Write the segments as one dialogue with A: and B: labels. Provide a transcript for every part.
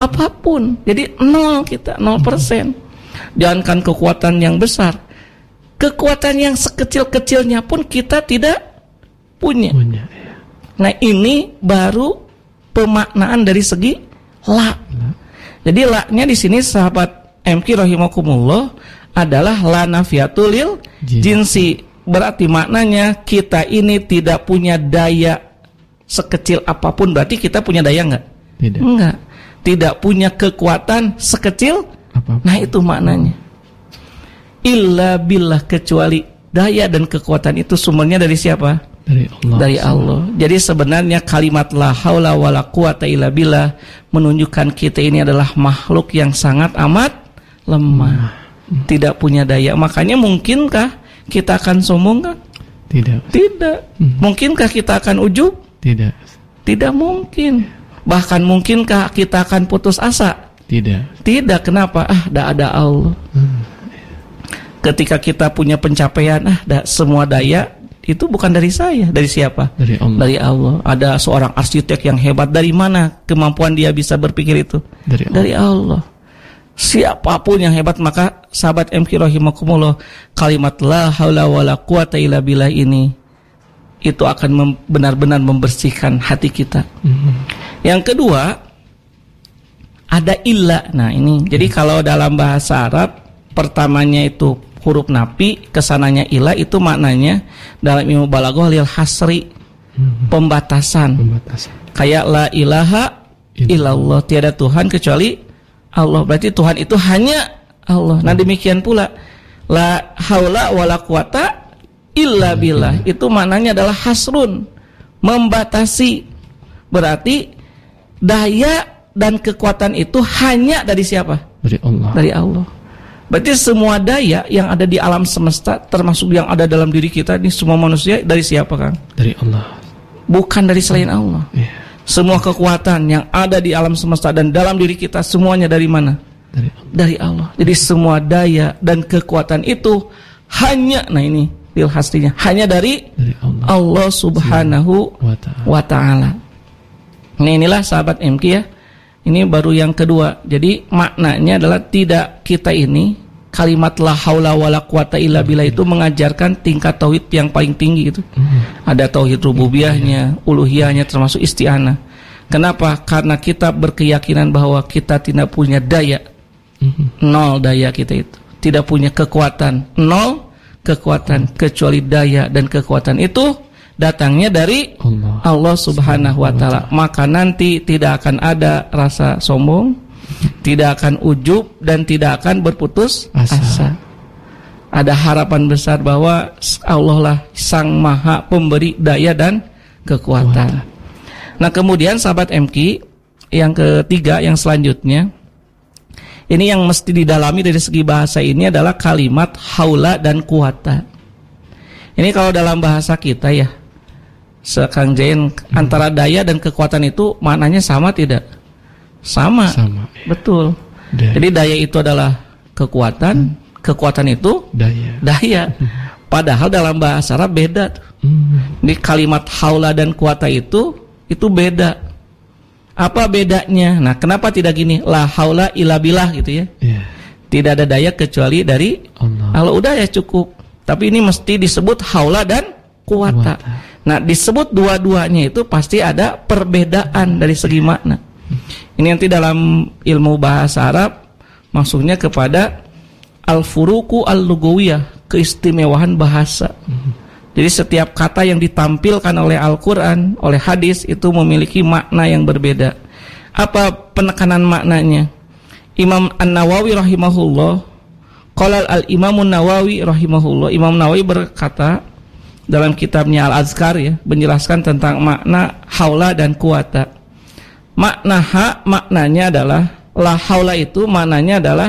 A: apapun. Jadi nol kita, 0%. Jangankan kekuatan yang besar, kekuatan yang sekecil-kecilnya pun kita tidak punya. Nah, ini baru pemaknaan dari segi la. Jadi la-nya di sini sahabat MQ rahimakumullah adalah la nafiatul lil jinsi. Berarti maknanya kita ini tidak punya daya sekecil apapun. Berarti kita punya daya enggak?
B: Tidak.
A: Enggak. Tidak punya kekuatan sekecil apapun. Nah, itu maknanya. Illa billah, kecuali daya dan kekuatan itu sumbernya dari siapa?
B: Dari Allah.
A: Dari Allah. Jadi sebenarnya kalimat la haula wala quwata illa billah menunjukkan kita ini adalah makhluk yang sangat amat lemah. Tidak punya daya. Makanya mungkinkah kita akan sombong kan?
B: Tidak.
A: Tidak. Mungkinkah kita akan ujub?
B: Tidak.
A: Tidak mungkin. Bahkan mungkinkah kita akan putus asa?
B: Tidak.
A: Tidak. Kenapa? Dah ada Allah. Ketika kita punya pencapaian, semua daya itu bukan dari saya. Dari siapa?
B: Dari Allah.
A: Dari Allah. Ada seorang arsitek yang hebat. Dari mana kemampuan dia bisa berpikir itu?
B: Dari Allah.
A: Dari Allah. Siapapun yang hebat, maka sahabat MQ rahimakumullah, kalimat la haula wala quwata illa billah ini itu akan benar-benar membersihkan hati kita. Yang kedua, ada illa. Nah, ini jadi kalau dalam bahasa Arab pertamanya itu huruf nafi, kesananya illa, itu maknanya dalam ilmu balaghah lil hasri, pembatasan. Kayak la ilaha illallah, tiada Tuhan kecuali Allah. Berarti Tuhan itu hanya Allah. Nah, demikian pula la haula wala quwata illa billah, itu maknanya adalah hasrun, membatasi. Berarti daya dan kekuatan itu hanya dari siapa?
B: Dari Allah. Dari
A: Allah. Berarti semua daya yang ada di alam semesta, termasuk yang ada dalam diri kita ini, semua manusia, dari siapa, Kang?
B: Dari Allah.
A: Bukan dari selain Allah. Semua kekuatan yang ada di alam semesta dan dalam diri kita, semuanya dari mana? Dari Allah. Jadi semua daya dan kekuatan itu hanya, nah ini lil hasrinya, hanya dari Allah Subhanahu wa ta'ala. Nah, inilah sahabat MQ ya. Ini baru yang kedua. Jadi maknanya adalah tidak, kita ini kalimat la haula wala quwata illa billah itu mengajarkan tingkat tauhid yang paling tinggi gitu. Ada tauhid rububiyahnya, uluhiyahnya, termasuk isti'anah. Kenapa? Karena kita berkeyakinan bahwa kita tidak punya daya. Nol daya kita itu. Tidak punya kekuatan. Nol kekuatan, kecuali daya dan kekuatan itu datangnya dari Allah Subhanahu wa ta'ala. Maka nanti tidak akan ada rasa sombong, tidak akan ujub, dan tidak akan berputus asa. Ada harapan besar bahwa Allah lah sang maha pemberi daya dan kekuatan. Nah, kemudian sahabat MQ, yang ketiga, yang selanjutnya, ini yang mesti didalami dari segi bahasa ini adalah kalimat haula dan quwata. Ini kalau dalam bahasa kita ya, Kang Jain, antara daya dan kekuatan itu maknanya sama tidak? Sama. Betul. Jadi daya itu adalah kekuatan, kekuatan itu daya. Padahal dalam bahasa Arab beda. Di kalimat haula dan quwata itu beda. Apa bedanya? Nah, kenapa tidak gini? La haula illa billah gitu ya. Tidak ada daya kecuali dari Allah. Kalau udah ya cukup. Tapi ini mesti disebut haula dan quwata. Nah, disebut dua-duanya itu pasti ada perbedaan dari segi makna. Ini nanti dalam ilmu bahasa Arab maksudnya kepada al-furuqu al-lugawiyah, keistimewaan bahasa. Jadi setiap kata yang ditampilkan oleh Al-Quran, oleh hadis, itu memiliki makna yang berbeda. Apa penekanan maknanya? Imam An-Nawawi rahimahullah, qala al-Imamun Nawawi rahimahullah, Imam Nawawi berkata dalam kitabnya Al-Azkar ya, menjelaskan tentang makna haula dan quwata. Makna maknanya adalah la haula, itu maknanya adalah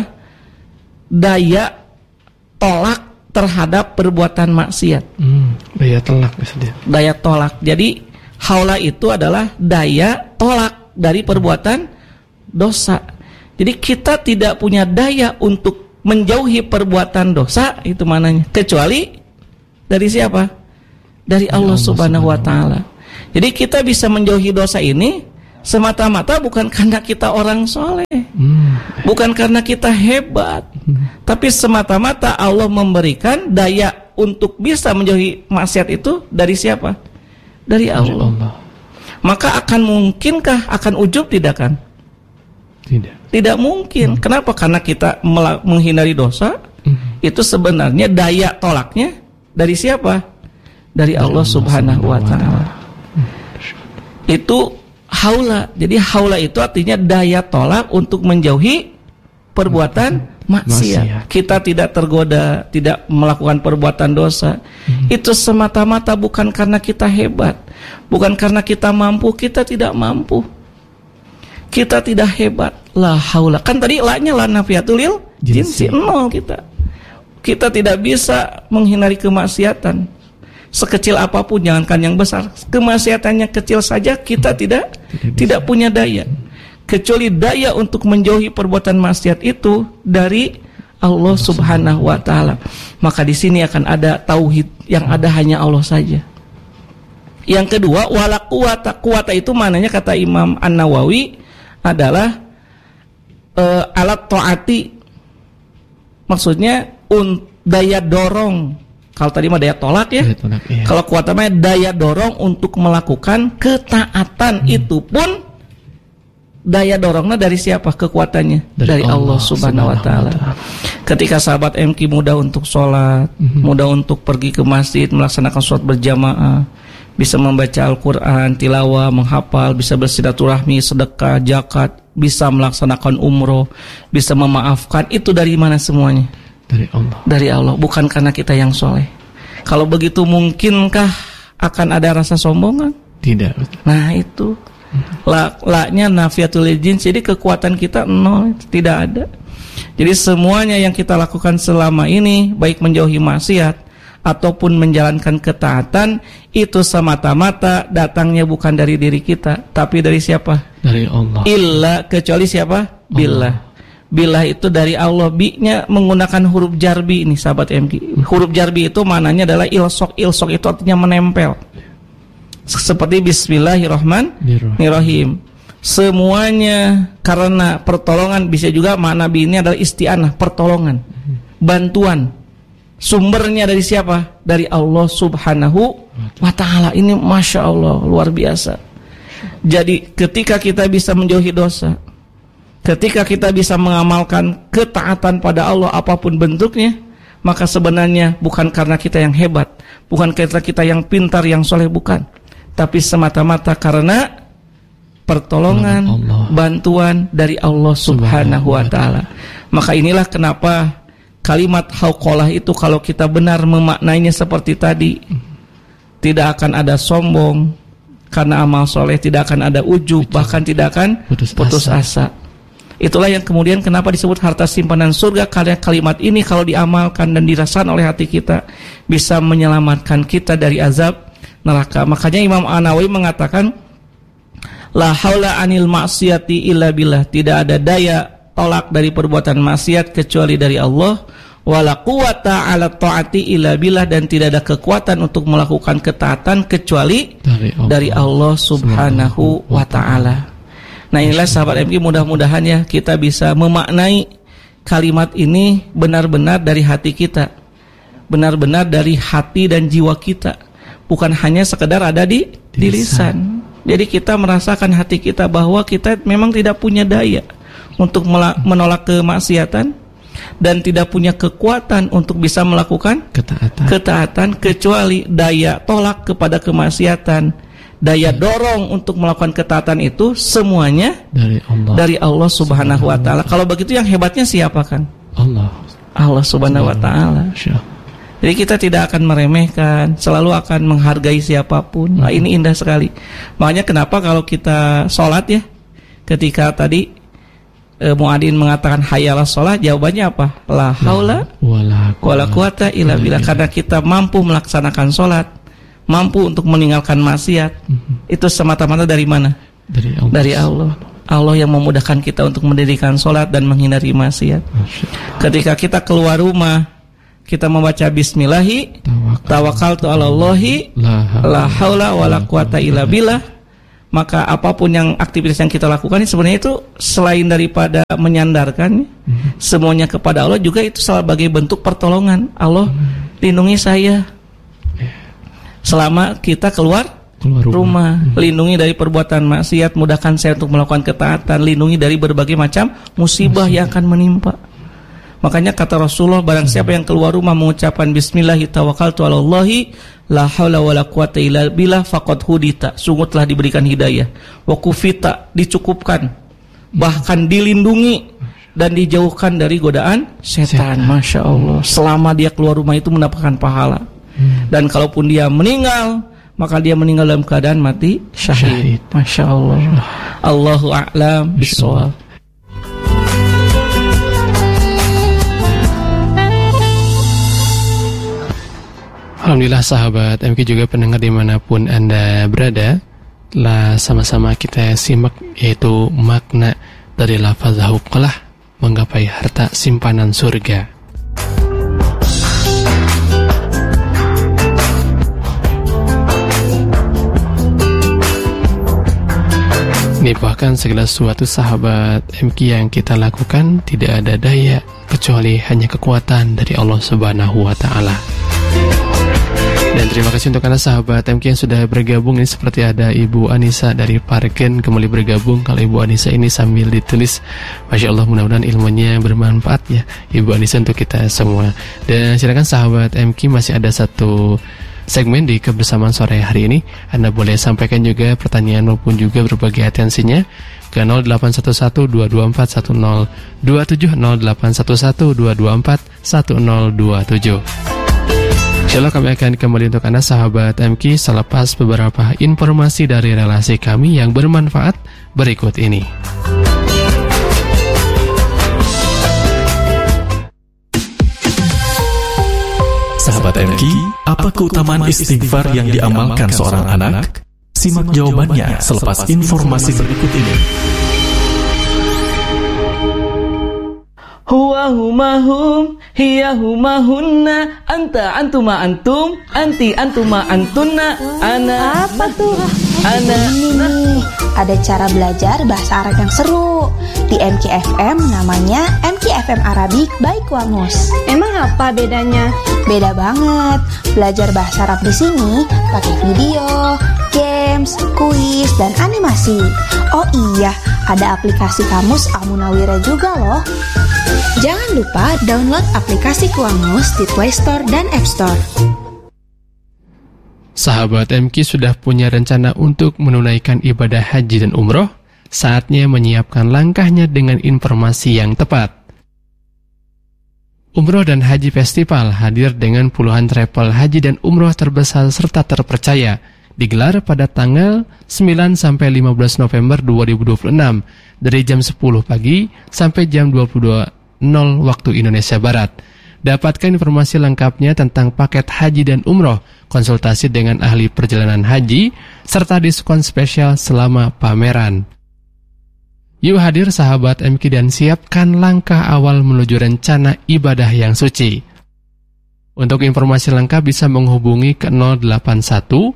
A: daya tolak terhadap perbuatan maksiat.
B: Daya tolak maksudnya. Daya
A: tolak. Jadi haula itu adalah daya tolak dari perbuatan dosa. Jadi kita tidak punya daya untuk menjauhi perbuatan dosa, itu maknanya, kecuali dari siapa? Dari Allah Subhanahu wa ta'ala. Jadi kita bisa menjauhi dosa ini semata-mata bukan karena kita orang soleh, bukan karena kita hebat, tapi semata-mata Allah memberikan daya untuk bisa menjauhi maksiat itu dari siapa? Dari Allah. Maka akan mungkinkah akan ujub tidak kan? Tidak mungkin. Kenapa? Karena kita menghindari dosa. Itu sebenarnya daya tolaknya dari siapa? Dari Allah Subhanahu wa Ta'ala. Itu haula. Jadi haula itu artinya daya tolak untuk menjauhi perbuatan maksiat. Kita tidak tergoda, tidak melakukan perbuatan dosa. Itu semata-mata bukan karena kita hebat, bukan karena kita mampu. Kita tidak mampu, kita tidak hebat. La haula. Kan tadi la-nya la nafiatul lil jinsi, nol kita tidak bisa menghindari kemaksiatan sekecil apapun, jangankan yang besar. Kemaksiatannya kecil saja kita tidak punya daya, kecuali daya untuk menjauhi perbuatan maksiat itu dari Allah Subhanahu wa Ta'ala. Maka di sini akan ada tauhid yang ada hanya Allah saja. Yang kedua, wala quwata. Quwata itu maknanya kata Imam An-Nawawi adalah alat taati. Maksudnya daya dorong. Kalau tadi mah daya tolak ya. Iya. Kalau quwata mah daya dorong untuk melakukan ketaatan. Itu pun daya dorongnya dari siapa kekuatannya? Dari Allah Subhanahu wa Ta'ala. Ketika sahabat MQ mudah untuk sholat, mudah untuk pergi ke masjid, melaksanakan sholat berjamaah, bisa membaca Al-Quran, tilawah, menghafal, bisa bersilaturahmi, sedekah, zakat, bisa melaksanakan umroh, bisa memaafkan. Itu dari mana semuanya? Dari Allah. Dari Allah, bukan karena kita yang soleh. Kalau begitu mungkinkah akan ada rasa sombongan? Tidak. Nah itu la-nya nafiatul jins. Jadi kekuatan kita nol, tidak ada. Jadi semuanya yang kita lakukan selama ini, baik menjauhi maksiat ataupun menjalankan ketaatan, itu semata-mata datangnya bukan dari diri kita, tapi dari siapa? Dari Allah. Illa, kecuali siapa? Billah. Billah itu dari Allah. Bi-nya menggunakan huruf jarbi ini sahabat MQ. Huruf jarbi itu maknanya adalah ilsok. Ilsok itu artinya menempel. Seperti Bismillahirrahmanirrahim. Semuanya karena pertolongan. Bisa juga makna bi ini adalah isti'anah, pertolongan, bantuan. Sumbernya dari siapa? Dari Allah Subhanahu wa Ta'ala. Ini Masya Allah, luar biasa. Jadi ketika kita bisa menjauhi dosa, ketika kita bisa mengamalkan ketaatan pada Allah apapun bentuknya, maka sebenarnya bukan karena kita yang hebat, bukan karena kita yang pintar, yang soleh, bukan, tapi semata-mata karena pertolongan, bantuan dari Allah Subhanahu wa Ta'ala. Maka inilah kenapa kalimat hauqalah itu kalau kita benar memaknainya seperti tadi, tidak akan ada sombong karena amal soleh, tidak akan ada ujub, bahkan tidak akan putus asa. Itulah yang kemudian kenapa disebut harta simpanan surga, karena kalimat ini kalau diamalkan dan dirasakan oleh hati kita bisa menyelamatkan kita dari azab neraka. Makanya Imam An-Nawawi mengatakan, la haula anil ma'siyati illa billah, tidak ada daya tolak dari perbuatan maksiat kecuali dari Allah. Wala quwata ala ta'ati illa billah, dan tidak ada kekuatan untuk melakukan ketaatan kecuali dari Allah Subhanahu wa Ta'ala. Nah inilah sahabat MQ, mudah-mudahan ya kita bisa memaknai kalimat ini benar-benar dari hati kita, benar-benar dari hati dan jiwa kita, bukan hanya sekedar ada di lisan. Jadi kita merasakan hati kita bahwa kita memang tidak punya daya untuk menolak kemaksiatan dan tidak punya kekuatan untuk bisa melakukan ketaatan kecuali daya tolak kepada kemaksiatan, daya dorong untuk melakukan ketaatan itu semuanya dari Allah Subhanahu wa Ta'ala. Kalau begitu yang hebatnya siapa kan? Allah Subhanahu wa Ta'ala. Jadi kita tidak akan meremehkan, selalu akan menghargai siapapun. Nah, ini indah sekali. Makanya kenapa kalau kita sholat ya, ketika tadi Muadzin mengatakan hayyalah sholat, jawabannya apa? La haula wala quwata illa billah. Karena kita mampu melaksanakan sholat, mampu untuk meninggalkan maksiat, itu semata-mata dari mana? Dari Allah. Allah yang memudahkan kita untuk mendirikan sholat dan menghindari maksiat. Ketika kita keluar rumah, kita membaca bismillahi tawakkaltu 'alallahi la haula wala quwata illa billah, maka apapun yang aktivitas yang kita lakukan sebenarnya itu selain daripada menyandarkan semuanya kepada Allah, juga itu sebagai bentuk pertolongan. Allah lindungi saya selama kita keluar rumah. Lindungi dari perbuatan maksiat, mudahkan saya untuk melakukan ketaatan, lindungi dari berbagai macam musibah yang akan menimpa. Makanya kata Rasulullah, barang siapa yang keluar rumah mengucapkan bismillahi tawakkaltu 'alallahi la haula wala quwata illa billah faqad hudita, sungguh telah diberikan hidayah, wa kufita, dicukupkan, bahkan dilindungi dan dijauhkan dari godaan setan. Masya Allah, selama dia keluar rumah itu mendapatkan pahala. Dan kalaupun dia meninggal, maka dia meninggal dalam keadaan mati syahid. Masya Allah. Allahu a'lam bishawab.
B: Alhamdulillah sahabat MK juga pendengar dimanapun Anda berada, telah sama-sama kita simak yaitu makna dari lafaz hauqalah, menggapai harta simpanan surga. Ini bahkan segala sesuatu sahabat MK yang kita lakukan tidak ada daya kecuali hanya kekuatan dari Allah Subhanahu wa Ta'ala. Dan terima kasih untuk Anda sahabat MK yang sudah bergabung. Ini seperti ada Ibu Anissa dari Parken kembali bergabung. Kalau Ibu Anissa ini sambil ditulis, Masya Allah, mudah-mudahan ilmunya bermanfaat ya Ibu Anissa untuk kita semua. Dan silakan sahabat MK, masih ada satu segmen di kebersamaan sore hari ini. Anda boleh sampaikan juga pertanyaan maupun juga berbagi atensinya ke 0811-224-1027, 0811-224-1027. Insyaallah kami akan kembali untuk Anda sahabat MK selepas beberapa informasi dari relasi kami yang bermanfaat berikut ini.
C: Sahabat MK, apa keutamaan istighfar yang diamalkan seorang anak? Simak jawabannya selepas informasi berikut ini.
A: Huwa huma hum, hiya huma hunna, anta antuma antum, anti antuma antunna, ana.
D: Apa tuh?
A: Ana.
D: Ini ada cara belajar bahasa Arab yang seru di MKFM, namanya MKFM Arabic by Qamus.
E: Emang apa bedanya?
D: Beda banget. Belajar bahasa Arab di sini pakai video, games, kuis, dan animasi. Oh iya, ada aplikasi Kamus Al-Munawwirah juga loh. Jangan lupa download aplikasi Qamus di Play Store dan App Store.
B: Sahabat MK sudah punya rencana untuk menunaikan ibadah haji dan umroh? Saatnya menyiapkan langkahnya dengan informasi yang tepat. Umroh dan Haji Festival hadir dengan puluhan travel haji dan umroh terbesar serta terpercaya, digelar pada tanggal 9-15 November 2026 dari jam 10 pagi sampai jam 22.00 waktu Indonesia Barat. Dapatkan informasi lengkapnya tentang paket haji dan umroh, konsultasi dengan ahli perjalanan haji, serta diskon spesial selama pameran. Yuk hadir sahabat MK dan siapkan langkah awal menuju rencana ibadah yang suci. Untuk informasi lengkap bisa menghubungi ke 081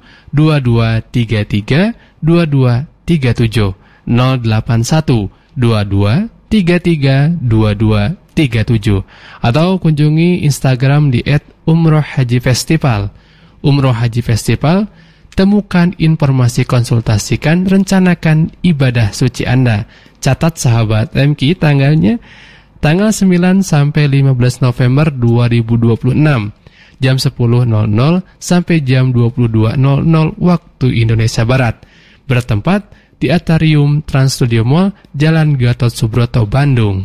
B: 2233 2237, 081 2233 2237, atau kunjungi Instagram di @umrohhajifestival. Umroh Haji Festival, temukan informasi, konsultasikan, rencanakan ibadah suci Anda. Catat sahabat MK tanggalnya, tanggal 9 sampai 15 November 2026, jam 10.00 sampai jam 22.00 waktu Indonesia Barat. Bertempat di Atrium Trans Studio Mall, Jalan Gatot Subroto, Bandung.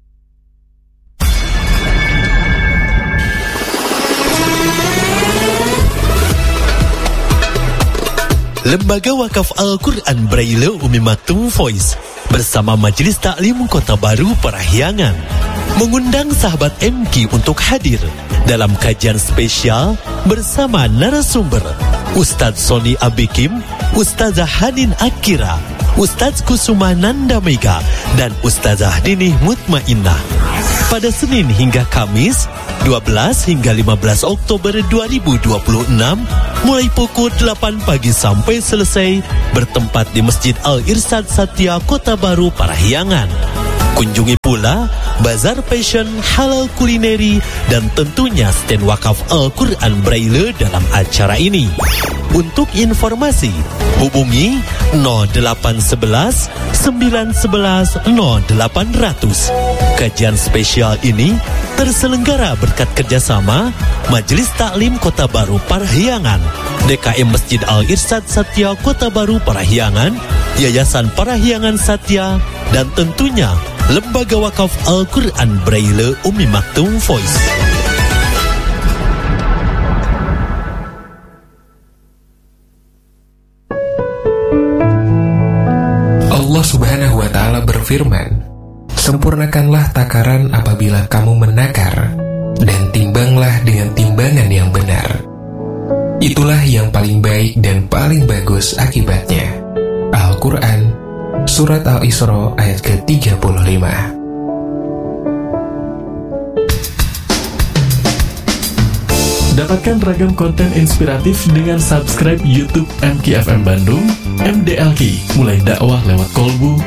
C: Lembaga Wakaf Al-Quran Braille Umi Maktum Voice bersama Majelis Taklim Kota Baru Parahyangan mengundang sahabat MK untuk hadir dalam kajian spesial bersama narasumber Ustadz Sony Abikim, Ustazah Hanin Akira, Ustadz Kusuma Nanda Mega, dan Ustazah Dinih Mutmainnah. pada Senin hingga Kamis 12 hingga 15 Oktober 2026 mulai pukul 8 pagi sampai selesai, bertempat di Masjid Al-Irsyad Satya, Kota Baru, Parahyangan. Kunjungi pula bazar fashion, halal kulineri, dan tentunya stand wakaf Al-Quran Braille dalam acara ini. Untuk informasi, hubungi 0811 911 0800. Kajian spesial ini terselenggara berkat kerjasama Majelis Taklim Kota Baru Parahyangan, DKM Masjid Al-Irsyad Satya Kota Baru Parahyangan, Yayasan Parahyangan Satya, dan tentunya Lembaga Wakaf Al-Quran Braille Umi Maktum Voice.
E: Allah Subhanahu wa Ta'ala berfirman, "Sempurnakanlah takaran apabila kamu menakar, dan timbanglah dengan timbangan yang benar. Itulah yang paling baik dan paling bagus akibatnya." Al-Quran, Surat Al-Isra ayat ke-35.
F: Dapatkan ragam konten inspiratif dengan subscribe YouTube MKFM Bandung, MDLK, mulai dakwah lewat kolbu,